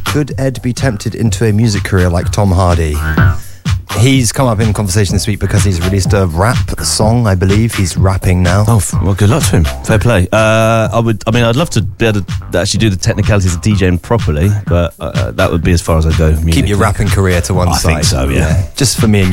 could Ed be tempted into a music career like Tom Hardy? He's come up in conversation this week because he's released a rap song, I believe. He's rapping now. Oh, well, good luck to him. Fair play. I'd love to be able to actually do the technicalities of DJing properly, but that would be as far as I go. Keep your rapping career to one side. I think so, yeah. Just for me and